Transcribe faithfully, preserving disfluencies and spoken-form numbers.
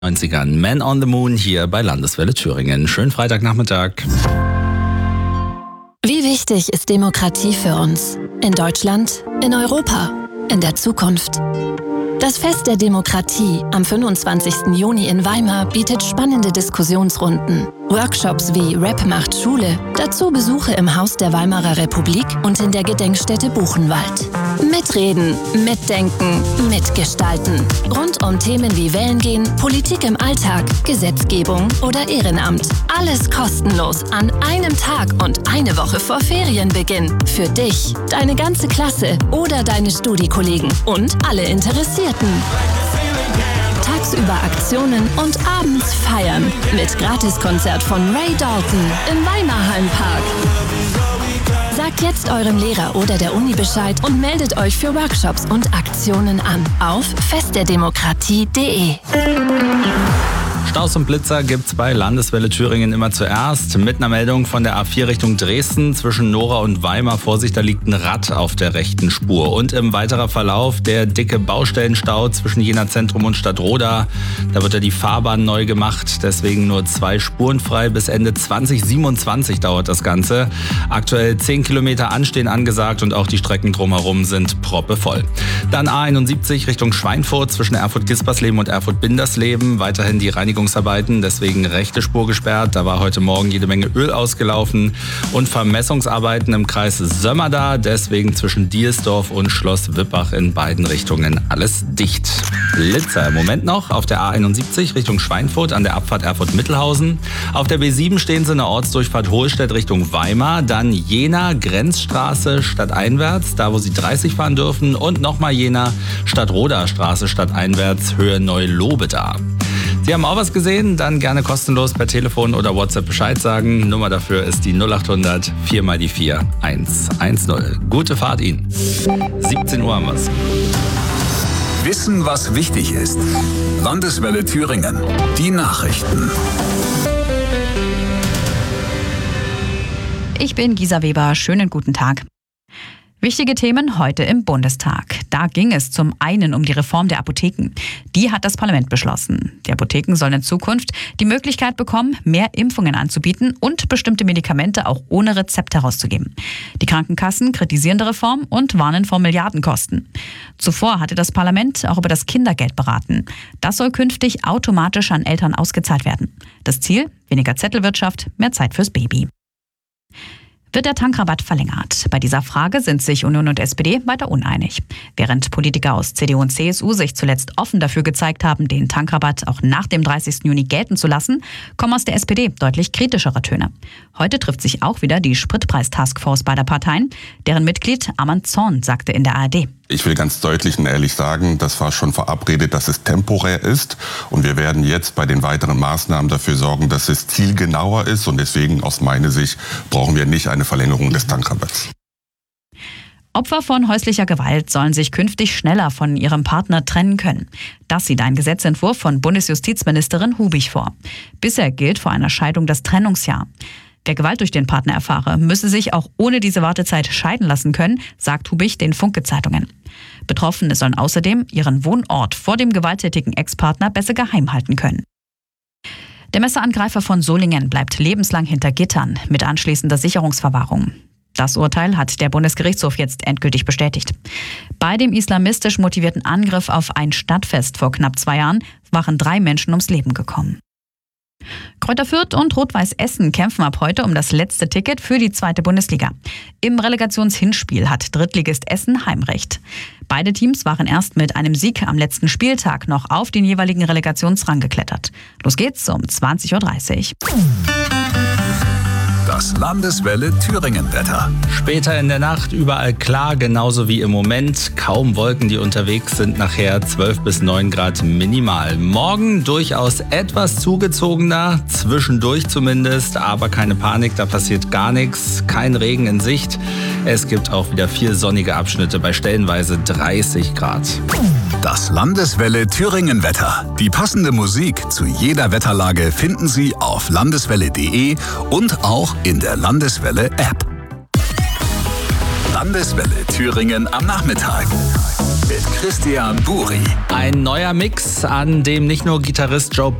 neunzigern Man on the Moon hier bei Landeswelle Thüringen. Schönen Freitagnachmittag. Wie wichtig ist Demokratie für uns? In Deutschland, in Europa, in der Zukunft? Das Fest der Demokratie am fünfundzwanzigsten Juni in Weimar bietet spannende Diskussionsrunden, Workshops wie Rap macht Schule, dazu Besuche im Haus der Weimarer Republik und in der Gedenkstätte Buchenwald. Mitreden, mitdenken, mitgestalten. Rund um Themen wie Wählen gehen, Politik im Alltag, Gesetzgebung oder Ehrenamt. Alles kostenlos an einem Tag und eine Woche vor Ferienbeginn. Für dich, deine ganze Klasse oder deine Studiekollegen und alle Interessierten. Tagsüber Aktionen und abends feiern. Mit Gratiskonzert von Ray Dalton im Weimarhallenpark. Sagt jetzt eurem Lehrer oder der Uni Bescheid und meldet euch für Workshops und Aktionen an auf festderdemokratie punkt de. Staus und Blitzer gibt's bei Landeswelle Thüringen immer zuerst. Mit einer Meldung von der A vier Richtung Dresden zwischen Nora und Weimar. Vorsicht, da liegt ein Rad auf der rechten Spur. Und im weiteren Verlauf der dicke Baustellenstau zwischen Jena Zentrum und Stadtroda. Da wird ja die Fahrbahn neu gemacht. Deswegen nur zwei Spuren frei. Bis Ende zwanzig siebenundzwanzig dauert das Ganze. Aktuell zehn Kilometer Anstehen angesagt und auch die Strecken drumherum sind proppevoll. Dann A einundsiebzig Richtung Schweinfurt zwischen Erfurt-Gispersleben und Erfurt-Bindersleben. Weiterhin die Reinigung deswegen rechte Spur gesperrt. Da war heute Morgen jede Menge Öl ausgelaufen und Vermessungsarbeiten im Kreis Sömmerda. Deswegen zwischen Diersdorf und Schloss Wippach in beiden Richtungen alles dicht. Blitzer im Moment noch auf der A einundsiebzig Richtung Schweinfurt an der Abfahrt Erfurt-Mittelhausen. Auf der B sieben stehen sie in der Ortsdurchfahrt Hohlstedt Richtung Weimar. Dann Jena Grenzstraße stadteinwärts, da wo sie dreißig fahren dürfen. Und nochmal Jena Stadtroda Straße stadteinwärts, Höhe Neu-Lobeda. Sie haben auch was gesehen? Dann gerne kostenlos per Telefon oder WhatsApp Bescheid sagen. Nummer dafür ist die null achthundert vier mal die vier eins eins null. Gute Fahrt Ihnen. siebzehn Uhr haben wir's. Wissen, was wichtig ist. Landeswelle Thüringen. Die Nachrichten. Ich bin Gisa Weber. Schönen guten Tag. Wichtige Themen heute im Bundestag. Da ging es zum einen um die Reform der Apotheken. Die hat das Parlament beschlossen. Die Apotheken sollen in Zukunft die Möglichkeit bekommen, mehr Impfungen anzubieten und bestimmte Medikamente auch ohne Rezept herauszugeben. Die Krankenkassen kritisieren die Reform und warnen vor Milliardenkosten. Zuvor hatte das Parlament auch über das Kindergeld beraten. Das soll künftig automatisch an Eltern ausgezahlt werden. Das Ziel? Weniger Zettelwirtschaft, mehr Zeit fürs Baby. Wird der Tankrabatt verlängert? Bei dieser Frage sind sich Union und S P D weiter uneinig. Während Politiker aus C D U und C S U sich zuletzt offen dafür gezeigt haben, den Tankrabatt auch nach dem dreißigsten Juni gelten zu lassen, kommen aus der S P D deutlich kritischere Töne. Heute trifft sich auch wieder die Spritpreis-Taskforce beider Parteien. Deren Mitglied Arman Zorn sagte in der A R D: Ich will ganz deutlich und ehrlich sagen, das war schon verabredet, dass es temporär ist. Und wir werden jetzt bei den weiteren Maßnahmen dafür sorgen, dass es zielgenauer ist. Und deswegen aus meiner Sicht brauchen wir nicht eine Verlängerung des Tankrabatts. Opfer von häuslicher Gewalt sollen sich künftig schneller von ihrem Partner trennen können. Das sieht ein Gesetzentwurf von Bundesjustizministerin Hubig vor. Bisher gilt vor einer Scheidung das Trennungsjahr. Wer Gewalt durch den Partner erfahre, müsse sich auch ohne diese Wartezeit scheiden lassen können, sagt Hubig den Funke-Zeitungen. Betroffene sollen außerdem ihren Wohnort vor dem gewalttätigen Ex-Partner besser geheim halten können. Der Messerangreifer von Solingen bleibt lebenslang hinter Gittern mit anschließender Sicherungsverwahrung. Das Urteil hat der Bundesgerichtshof jetzt endgültig bestätigt. Bei dem islamistisch motivierten Angriff auf ein Stadtfest vor knapp zwei Jahren waren drei Menschen ums Leben gekommen. Kräuter Fürth und Rot-Weiß Essen kämpfen ab heute um das letzte Ticket für die zweite Bundesliga. Im Relegationshinspiel hat Drittligist Essen Heimrecht. Beide Teams waren erst mit einem Sieg am letzten Spieltag noch auf den jeweiligen Relegationsrang geklettert. Los geht's um zwanzig Uhr dreißig. Das Landeswelle Thüringen-Wetter. Später in der Nacht überall klar, genauso wie im Moment. Kaum Wolken, die unterwegs sind. Nachher zwölf bis neun Grad minimal. Morgen durchaus etwas zugezogener, zwischendurch zumindest. Aber keine Panik, da passiert gar nichts. Kein Regen in Sicht. Es gibt auch wieder vier sonnige Abschnitte bei stellenweise dreißig Grad. Das Landeswelle Thüringen-Wetter. Die passende Musik zu jeder Wetterlage finden Sie auf landeswelle punkt de und auch in der Landeswelle-App. Landeswelle Thüringen am Nachmittag. mit Christian Buri. Ein neuer Mix, an dem nicht nur Gitarrist Joe